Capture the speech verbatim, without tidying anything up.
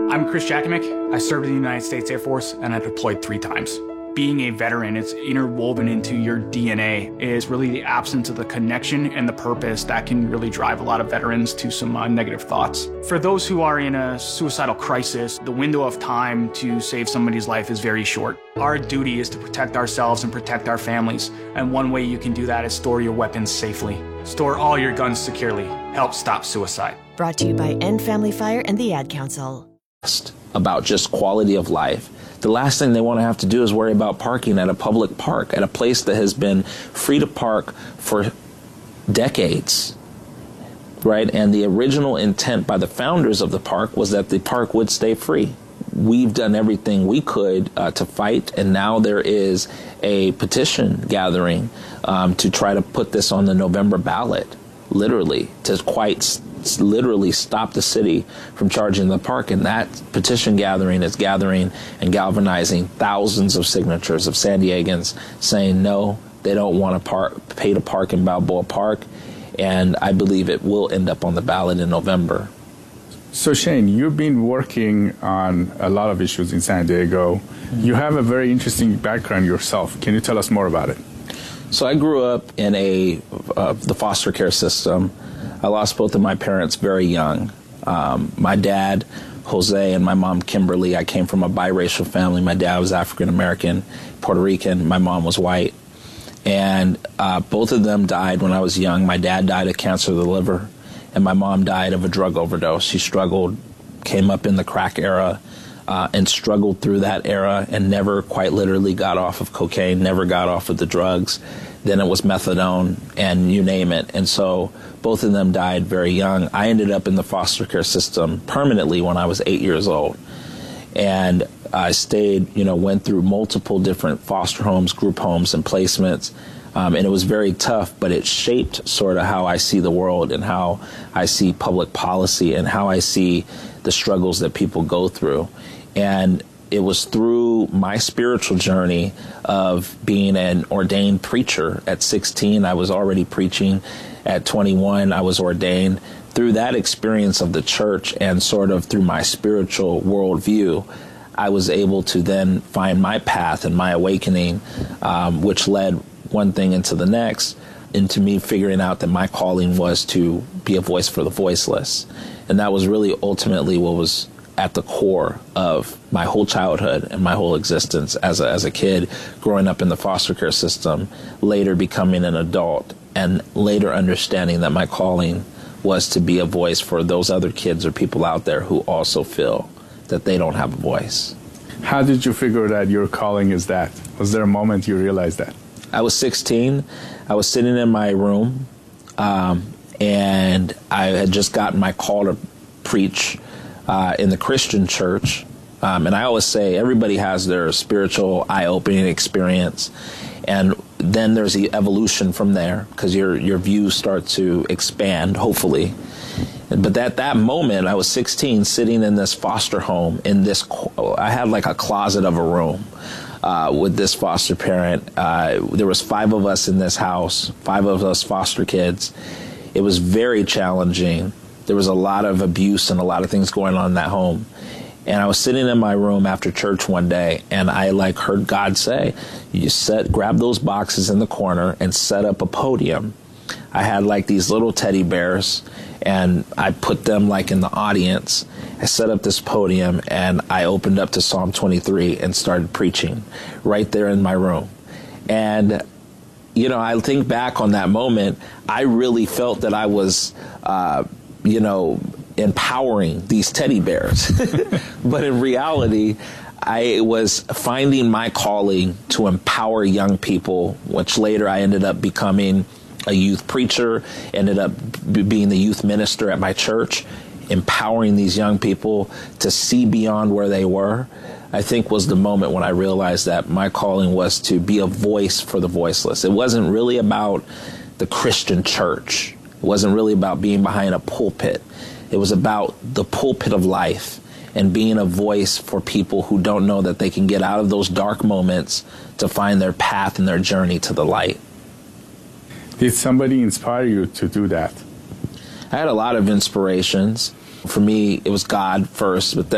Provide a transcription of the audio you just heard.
I'm Chris Jakimick. I served in the United States Air Force and I deployed three times. Being a veteran, it's interwoven into your D N A, is really the absence of the connection and the purpose that can really drive a lot of veterans to some uh, negative thoughts. For those who are in a suicidal crisis, the window of time to save somebody's life is very short. Our duty is to protect ourselves and protect our families, and one way you can do that is store your weapons safely. Store all your guns securely. Help stop suicide. Brought to you by End Family Fire and the Ad Council. About just quality of life. The last thing they want to have to do is worry about parking at a public park, at a place that has been free to park for decades, right? And the original intent by the founders of the park was that the park would stay free. We've done everything we could uh, to fight, and now there is a petition gathering um, to try to put this on the November ballot, literally, to quite literally stop the city from charging the park. And that petition gathering is gathering and galvanizing thousands of signatures of San Diegans saying no, they don't want to park, pay to park in Balboa Park. And I believe it will end up on the ballot in November. So Shane, you've been working on a lot of issues in San Diego. Mm-hmm. You have a very interesting background yourself. Can you tell us more about it? So I grew up in a uh, the foster care system. I lost both of my parents very young. Um, my dad, Jose, and my mom, Kimberly. I came from a biracial family. My dad was African American, Puerto Rican. My mom was white. And uh, both of them died when I was young. My dad died of cancer of the liver, and my mom died of a drug overdose. She struggled, came up in the crack era, uh, and struggled through that era and never quite literally got off of cocaine, never got off of the drugs. Then it was methadone and you name it. And so both of them died very young. I ended up in the foster care system permanently when I was eight years old. And I stayed, you know, went through multiple different foster homes, group homes, and placements. Um, and it was very tough, but it shaped sort of how I see the world and how I see public policy and how I see the struggles that people go through. And it was through my spiritual journey of being an ordained preacher. At sixteen, I was already preaching. At twenty-one, I was ordained. Through that experience of the church and sort of through my spiritual worldview, I was able to then find my path and my awakening, um, which led one thing into the next, into me figuring out that my calling was to be a voice for the voiceless. And that was really ultimately what was at the core of my whole childhood and my whole existence as a, as a kid, growing up in the foster care system, later becoming an adult, and later understanding that my calling was to be a voice for those other kids or people out there who also feel that they don't have a voice. How did you figure that your calling is that? Was there a moment you realized that? I was sixteen. I was sitting in my room, um, and I had just gotten my call to preach Uh, in the Christian church. Um, and I always say everybody has their spiritual eye-opening experience. And then there's the evolution from there, because your your views start to expand, hopefully. But at that moment, I was sixteen, sitting in this foster home, in this, I had like a closet of a room uh, with this foster parent. Uh, there was five of us in this house, five of us foster kids. It was very challenging. There was a lot of abuse and a lot of things going on in that home. And I was sitting in my room after church one day, and I like heard God say, you set, grab those boxes in the corner and set up a podium. I had like these little teddy bears, and I put them like in the audience. I set up this podium, and I opened up to Psalm twenty-three and started preaching right there in my room. And you know, I think back on that moment, I really felt that I was uh, you know, empowering these teddy bears. But in reality, I was finding my calling to empower young people, which later I ended up becoming a youth preacher, ended up b- being the youth minister at my church, empowering these young people to see beyond where they were. I think was the moment when I realized that my calling was to be a voice for the voiceless. It wasn't really about the Christian church. It wasn't really about being behind a pulpit. It was about the pulpit of life and being a voice for people who don't know that they can get out of those dark moments to find their path and their journey to the light. Did somebody inspire you to do that? I had a lot of inspirations. For me, it was God first, but then